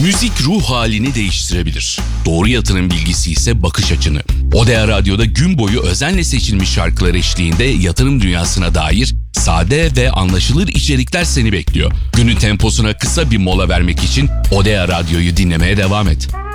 Müzik ruh halini değiştirebilir. Doğru yatırım bilgisi ise bakış açını. Odea Radyo'da gün boyu özenle seçilmiş şarkılar eşliğinde yatırım dünyasına dair sade ve anlaşılır içerikler seni bekliyor. Günün temposuna kısa bir mola vermek için Odea Radyo'yu dinlemeye devam et.